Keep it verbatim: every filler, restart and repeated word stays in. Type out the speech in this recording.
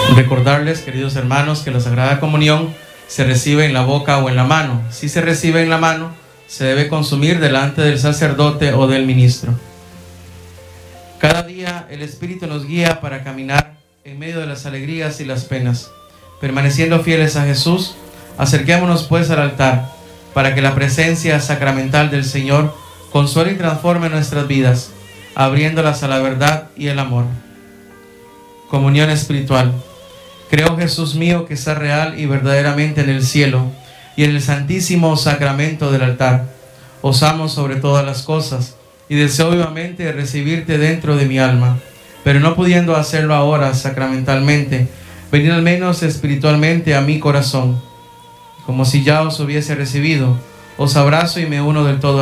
Recordarles, queridos hermanos, que la Sagrada Comunión se recibe en la boca o en la mano. Si se recibe en la mano, se debe consumir delante del sacerdote o del ministro. Cada día el Espíritu nos guía para caminar en medio de las alegrías y las penas. Permaneciendo fieles a Jesús, acerquémonos pues al altar para que la presencia sacramental del Señor consuele y transforme nuestras vidas, abriéndolas a la verdad y el amor. Comunión espiritual. Creo, Jesús mío, que estás real y verdaderamente en el cielo y en el santísimo sacramento del altar. Os amo sobre todas las cosas y deseo vivamente recibirte dentro de mi alma, pero no pudiendo hacerlo ahora sacramentalmente, venid al menos espiritualmente a mi corazón. Como si ya os hubiese recibido, os abrazo y me uno del todo